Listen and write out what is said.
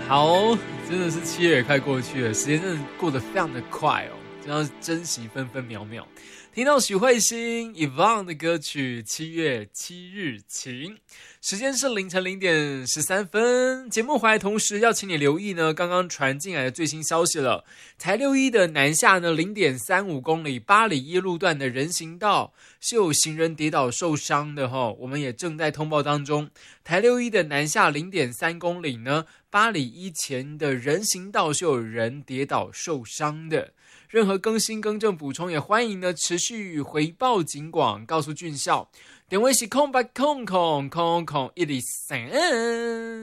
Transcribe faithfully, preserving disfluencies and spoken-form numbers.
好，真的是七月也快过去了，时间真的过得非常的快哦，真要珍惜分分秒秒。听到许慧欣 Yvonne 的歌曲《七月七日晴》，时间是凌晨零点十三分。节目回来同时要请你留意呢，刚刚传进来的最新消息了。台六一的南下呢 零点三五公里八里一路段的人行道是有行人跌倒受伤的齁，我们也正在通报当中。台六一的南下 零点三公里呢，八里一前的人行道是有人跌倒受伤的。任何更新、更正、补充也欢迎呢持续回报警广，告诉俊孝。电话是空八空空空空一零三。